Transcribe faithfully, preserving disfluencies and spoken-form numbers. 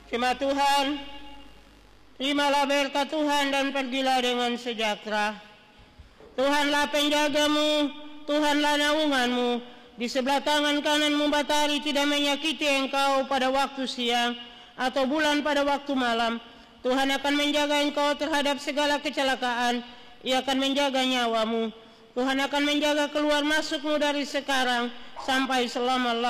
Firman Tuhan, terimalah berkat Tuhan dan pergilah dengan sejahtera. Tuhanlah penjagamu, Tuhanlah naunganmu. Di sebelah tangan kananmu matahari tidak menyakiti engkau pada waktu siang, atau bulan pada waktu malam. Tuhan akan menjaga engkau terhadap segala kecelakaan. Ia akan menjaga nyawamu. Tuhan akan menjaga keluar masukmu dari sekarang sampai selama-lamanya.